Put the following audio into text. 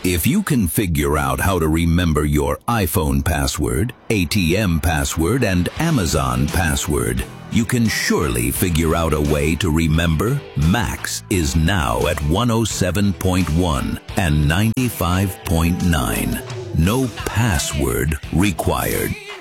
If you can figure out how to remember your iPhone password, ATM password, and Amazon password, you can surely figure out a way to remember Max is now at 107.1 and 95.9. No password required.